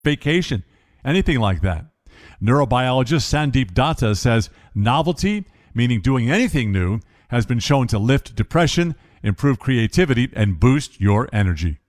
vacation, anything like that. Neurobiologist Sandeep Datta says novelty, meaning doing anything new, has been shown to lift depression, improve creativity, and boost your energy.